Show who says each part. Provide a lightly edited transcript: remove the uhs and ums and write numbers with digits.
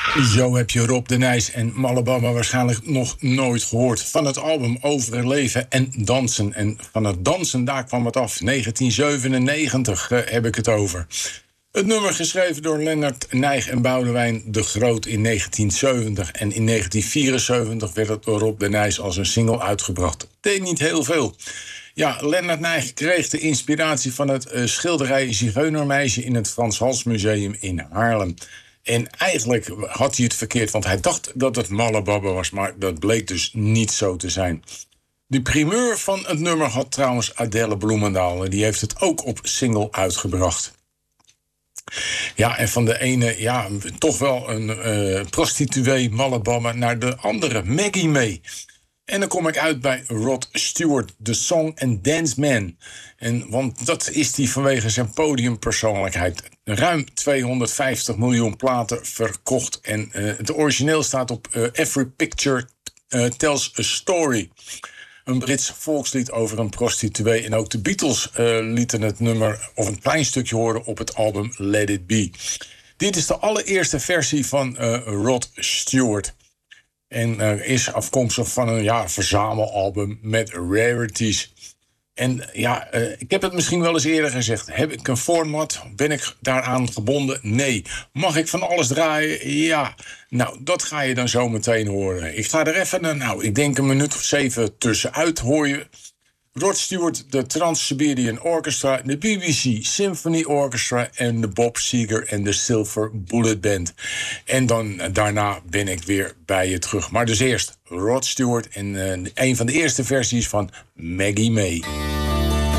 Speaker 1: Zo heb je Rob de Nijs en Malabama waarschijnlijk nog nooit gehoord. Van het album Over het Leven en Dansen. En van het dansen, daar kwam het af. 1997 heb ik het over. Het nummer geschreven door Lennart Nijg en Boudewijn de Groot in 1970. En in 1974 werd het door Rob de Nijs als een single uitgebracht. Deed niet heel veel. Ja, Lennart Nijg kreeg de inspiratie van het schilderij Zigeunermeisje in het Frans Hals Museum in Haarlem. En eigenlijk had hij het verkeerd, want hij dacht dat het Malababa was, maar dat bleek dus niet zo te zijn. De primeur van het nummer had trouwens Adele Bloemendaal. Die heeft het ook op single uitgebracht. Ja, en van de ene, ja, toch wel een prostituee Malabama naar de andere, Maggie May. En dan kom ik uit bij Rod Stewart, de Song and Dance Man. Want dat is hij vanwege zijn podiumpersoonlijkheid. Ruim 250 miljoen platen verkocht. En het origineel staat op Every Picture Tells a Story. Een Brits volkslied over een prostituee. En ook de Beatles lieten het nummer of een klein stukje horen op het album Let It Be. Dit is de allereerste versie van Rod Stewart. En is afkomstig van een verzamelalbum met rarities. En ik heb het misschien wel eens eerder gezegd. Heb ik een format? Ben ik daaraan gebonden? Nee. Mag ik van alles draaien? Ja. Nou, dat ga je dan zo meteen horen. Ik ga er even, ik denk een minuut of 7 tussenuit hoor je. Rod Stewart, de Trans-Siberian Orchestra, de BBC Symphony Orchestra en de Bob Seger en de Silver Bullet Band. En dan daarna ben ik weer bij je terug. Maar dus eerst Rod Stewart en een van de eerste versies van Maggie May.